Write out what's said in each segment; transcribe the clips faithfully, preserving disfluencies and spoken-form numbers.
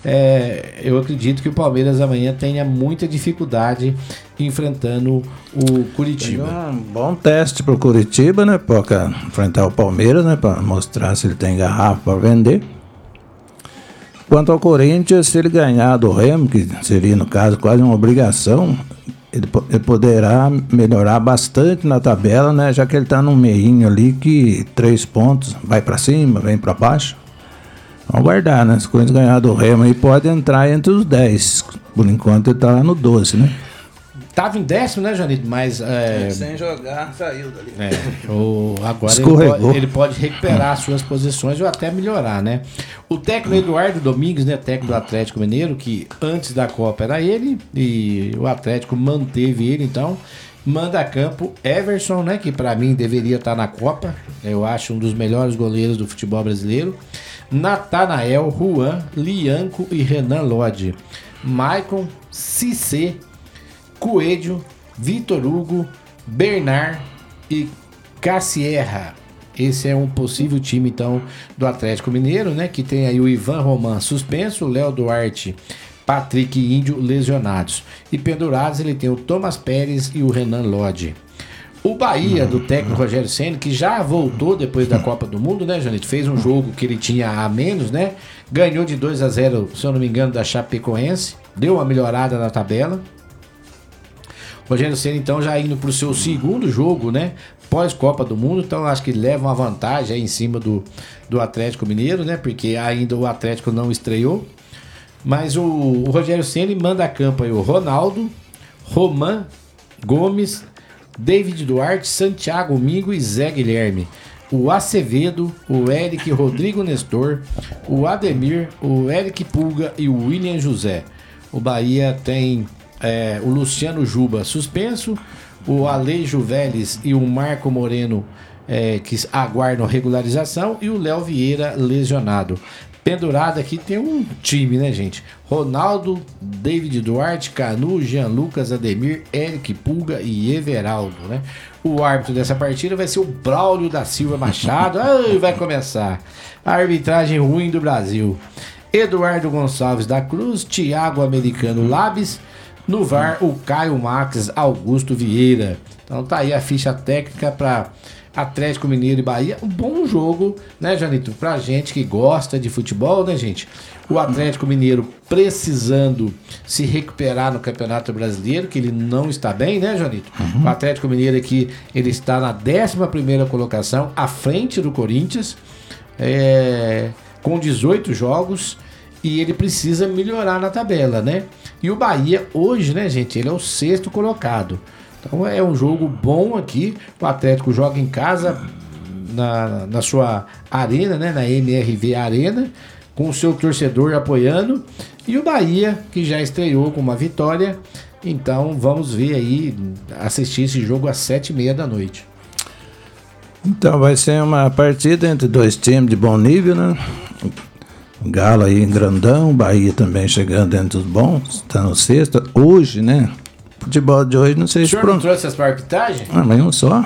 é, eu acredito que o Palmeiras amanhã tenha muita dificuldade enfrentando o Curitiba. Um bom teste pro Curitiba, né? Pra enfrentar o Palmeiras, né? Pra mostrar se ele tem garrafa para vender. Quanto ao Corinthians, se ele ganhar do Remo, que seria, no caso, quase uma obrigação, ele, ele poderá melhorar bastante na tabela, né? Já que ele está num meinho ali que três pontos, vai para cima, vem para baixo. Vamos guardar, né? Se o Corinthians ganhar do Remo aí, pode entrar entre os dez. Por enquanto ele está lá no doze, né? Tava em décimo, né, Janito? Mas. É... Sem jogar, saiu dali. É, o, agora ele pode, ele pode recuperar as suas posições ou até melhorar, né? O técnico Eduardo Domingues, né, técnico do Atlético Mineiro, que antes da Copa era ele, e o Atlético manteve ele, então manda a campo Everson, né, que pra mim deveria estar na Copa. Eu acho um dos melhores goleiros do futebol brasileiro. Natanael, Juan, Lianco e Renan Lodge. Maicon, Cissé, Coelho, Vitor Hugo, Bernard e Cassierra. Esse é um possível time, então, do Atlético Mineiro, né? Que tem aí o Ivan Roman suspenso, o Léo Duarte, Patrick e Índio lesionados. E pendurados ele tem o Thomas Pérez e o Renan Lodge. O Bahia, do técnico Rogério Ceni, que já voltou depois da Copa do Mundo, né, Janete? Fez um jogo que ele tinha a menos, né? Ganhou de dois a zero, se eu não me engano, da Chapecoense. Deu uma melhorada na tabela. Rogério Ceni, então, já indo para o seu segundo jogo, né? Pós-Copa do Mundo, então acho que leva uma vantagem aí em cima do, do Atlético Mineiro, né? Porque ainda o Atlético não estreou. Mas o, o Rogério Ceni manda a campo aí o Ronaldo, Roman, Gomes, David Duarte, Santiago Mingo e Zé Guilherme. O Acevedo, o Eric Rodrigo Nestor, o Ademir, o Eric Pulga e o William José. O Bahia tem é, o Luciano Juba suspenso, o Alejo Vélez e o Marco Moreno é, que aguardam regularização e o Léo Vieira lesionado. Pendurado aqui tem um time, né, gente? Ronaldo, David Duarte, Canu, Jean Lucas, Ademir, Eric Pulga e Everaldo, né? O árbitro dessa partida vai ser o Braulio da Silva Machado. Ai, vai começar. A arbitragem ruim do Brasil. Eduardo Gonçalves da Cruz, Thiago Americano Labes. No V A R, o Caio Max Augusto Vieira. Então tá aí a ficha técnica para Atlético Mineiro e Bahia. Um bom jogo, né, Janito? Pra gente que gosta de futebol, né, gente? O Atlético Mineiro precisando se recuperar no Campeonato Brasileiro, que ele não está bem, né, Janito? Uhum. O Atlético Mineiro aqui, ele está na décima primeira colocação, à frente do Corinthians, é, com dezoito jogos, e ele precisa melhorar na tabela, né? E o Bahia hoje, né, gente, ele é o sexto colocado. Então é um jogo bom aqui. O Atlético joga em casa, na, na sua arena, né, na M R V Arena, com o seu torcedor apoiando. E o Bahia, que já estreou com uma vitória. Então vamos ver aí, assistir esse jogo às sete e meia da noite. Então vai ser uma partida entre dois times de bom nível, né? O Galo aí grandão, Bahia também chegando entre os bons, está no sexto. Hoje, né? Futebol de hoje, não sei se... O senhor não trouxe as palpitagens? Ah, mas um só.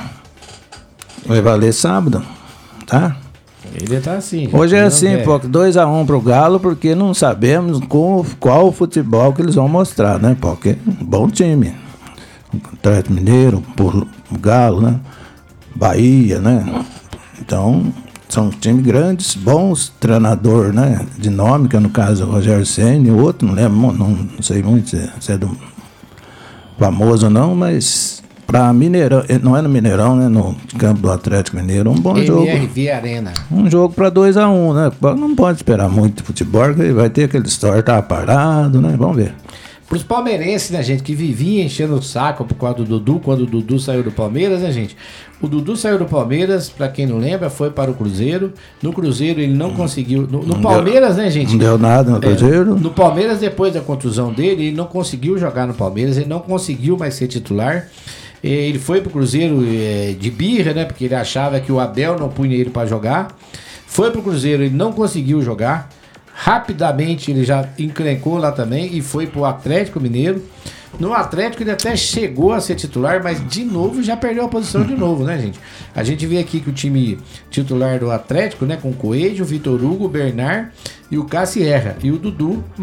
Vai valer sábado, tá? Ele tá assim. Hoje é assim, pô, dois a um pro Galo, porque não sabemos com, qual futebol que eles vão mostrar, né? Porque bom time. O Atlético Mineiro, o Galo, né? Bahia, né? Então, são times grandes, bons, treinador, né? Dinâmica, no caso, o Rogério Ceni, o outro, não lembro, não, não sei muito se, se é do famoso não, mas para Mineirão, não é no Mineirão, né? No campo do Atlético Mineiro, um bom jogo. M R V Arena. Um jogo para dois a um, né? Não pode esperar muito de futebol, vai ter aquele história, tá parado, né? Vamos ver. Para os palmeirenses, né, gente, que vivia enchendo o saco por causa do Dudu, quando o Dudu saiu do Palmeiras, né, gente? O Dudu saiu do Palmeiras, para quem não lembra, foi para o Cruzeiro. No Cruzeiro ele não conseguiu... No, no não Palmeiras, deu, né, gente? Não deu nada no Cruzeiro. É, no Palmeiras, depois da contusão dele, ele não conseguiu jogar no Palmeiras, ele não conseguiu mais ser titular. Ele foi para o Cruzeiro é, de birra, né, porque ele achava que o Abel não punha ele para jogar. Foi para o Cruzeiro, ele não conseguiu jogar. Rapidamente ele já encrencou lá também e foi pro Atlético Mineiro. No Atlético ele até chegou a ser titular, mas de novo já perdeu a posição de novo, né, gente? A gente vê aqui que o time titular do Atlético, né, com Coelho, Vitor Hugo, Bernard e o Cassierra e o Dudu